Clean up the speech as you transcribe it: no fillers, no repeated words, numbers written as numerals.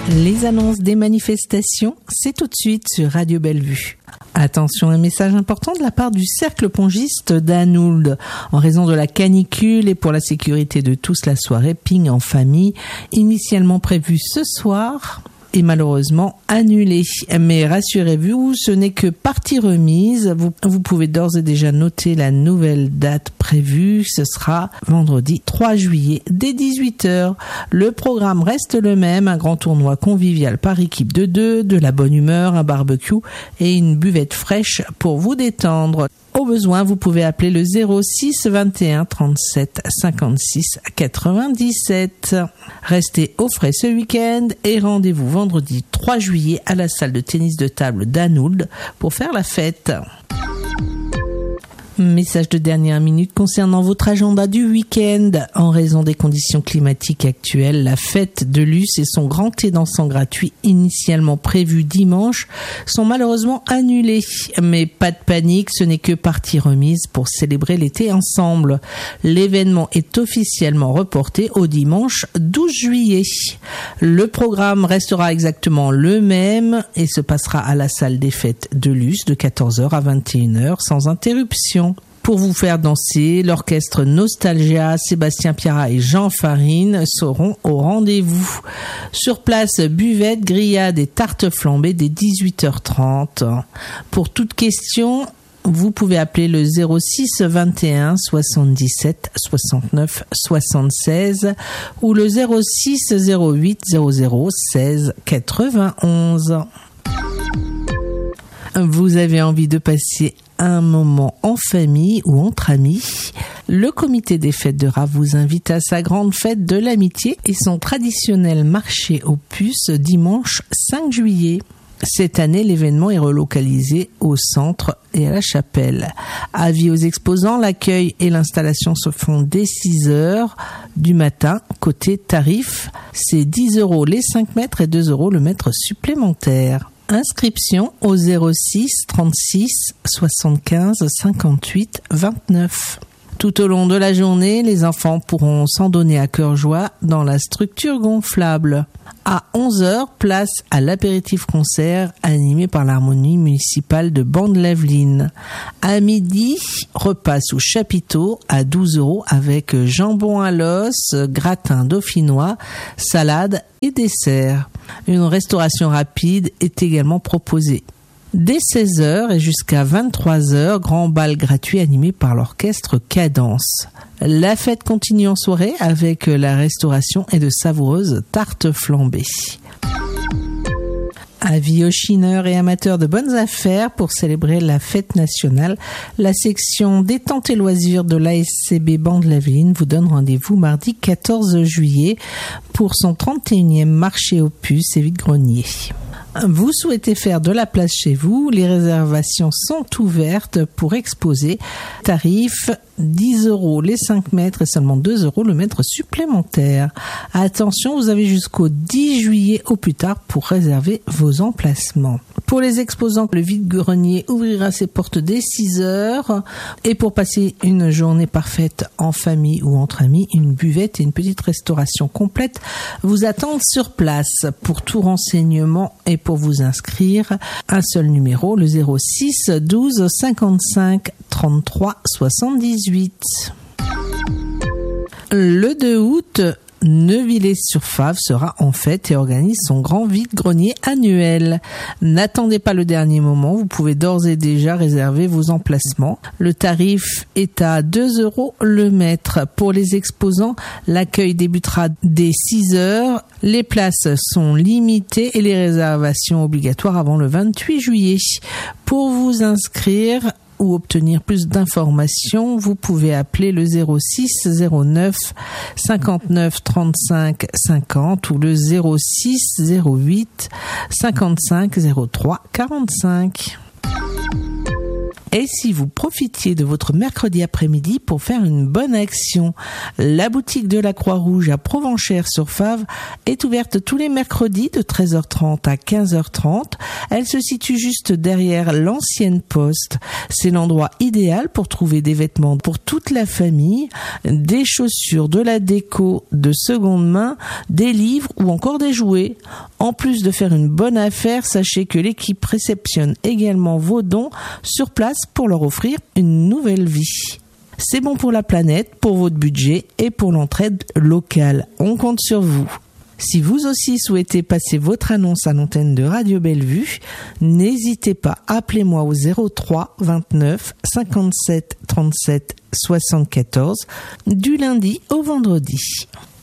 Les annonces des manifestations, c'est tout de suite sur Radio Bellevue. Attention, un message important de la part du cercle pongiste d'Anould. En raison de la canicule et pour la sécurité de tous, la soirée Ping en famille, initialement prévue ce soir, est malheureusement annulée. Mais rassurez-vous, ce n'est que partie remise. Vous pouvez d'ores et déjà noter la nouvelle date prévue. Ce sera vendredi 3 juillet dès 18h. Le programme reste le même. Un grand tournoi convivial par équipe de 2, de la bonne humeur, un barbecue et une buvette fraîche pour vous détendre. Au besoin, vous pouvez appeler le 06 21 37 56 97. Restez au frais ce week-end et rendez-vous vendredi 3 juillet à la salle de tennis de table d'Anould pour faire la fête. Message de dernière minute concernant votre agenda du week-end. En raison des conditions climatiques actuelles, la fête de Luce et son grand thé dansant gratuit initialement prévu dimanche sont malheureusement annulés. Mais pas de panique, ce n'est que partie remise pour célébrer l'été ensemble. L'événement est officiellement reporté au dimanche 12 juillet. Le programme restera exactement le même et se passera à la salle des fêtes de Luce de 14h à 21h sans interruption. Pour vous faire danser, l'orchestre Nostalgia, Sébastien Piara et Jean Farine seront au rendez-vous. Sur place, buvette, grillade et tartes flambées dès 18h30. Pour toute question, vous pouvez appeler le 06 21 77 69 76 ou le 06 08 00 16 91. Vous avez envie de passer un moment en famille ou entre amis? Le comité des fêtes de Raves vous invite à sa grande fête de l'amitié et son traditionnel marché aux puces dimanche 5 juillet. Cette année, l'événement est relocalisé au centre et à la chapelle. Avis aux exposants, l'accueil et l'installation se font dès 6h du matin. Côté tarif, c'est 10 € les 5 mètres et 2 € le mètre supplémentaire. Inscription au 06 36 75 58 29. Tout au long de la journée, les enfants pourront s'en donner à cœur joie dans la structure gonflable. À 11h, place à l'apéritif concert animé par l'harmonie municipale de Bande-Laveline. À midi, repas sous chapiteau à 12 € avec jambon à l'os, gratin dauphinois, salade et dessert. Une restauration rapide est également proposée. Dès 16h et jusqu'à 23h, grand bal gratuit animé par l'orchestre Cadence. La fête continue en soirée avec la restauration et de savoureuses tartes flambées. Avis aux chineurs et amateurs de bonnes affaires pour célébrer la fête nationale, la section détente et loisirs de l'ASCB Bande-Laveline vous donne rendez-vous mardi 14 juillet pour son 31e marché aux puces et vide-greniers. Vous souhaitez faire de la place chez vous, les réservations sont ouvertes pour exposer. Tarif 10 € les 5 mètres et seulement 2 € le mètre supplémentaire. Attention, vous avez jusqu'au 10 juillet au plus tard pour réserver vos emplacements. Pour les exposants, le vide-grenier ouvrira ses portes dès 6h. Et pour passer une journée parfaite en famille ou entre amis, une buvette et une petite restauration complète vous attendent sur place. Pour tout renseignement et pour vous inscrire, un seul numéro, le 06 12 55 33 78. Le 2 août, Neuvillers-sur-Fave sera en fête et organise son grand vide-grenier annuel. N'attendez pas le dernier moment, vous pouvez d'ores et déjà réserver vos emplacements. Le tarif est à 2 € le mètre. Pour les exposants, l'accueil débutera dès 6h. Les places sont limitées et les réservations obligatoires avant le 28 juillet. Pour vous inscrire ou obtenir plus d'informations, vous pouvez appeler le 06 09 59 35 50 ou le 06 08 55 03 45. Et si vous profitiez de votre mercredi après-midi pour faire une bonne action, la boutique de la Croix-Rouge à Provenchères-sur-Fave est ouverte tous les mercredis de 13h30 à 15h30. Elle se situe juste derrière l'ancienne poste. C'est l'endroit idéal pour trouver des vêtements pour toute la famille, des chaussures, de la déco de seconde main, des livres ou encore des jouets. En plus de faire une bonne affaire, sachez que l'équipe réceptionne également vos dons sur place pour leur offrir une nouvelle vie. C'est bon pour la planète, pour votre budget et pour l'entraide locale. On compte sur vous. Si vous aussi souhaitez passer votre annonce à l'antenne de Radio Bellevue, n'hésitez pas, appelez-moi au 03 29 57 37 74 du lundi au vendredi.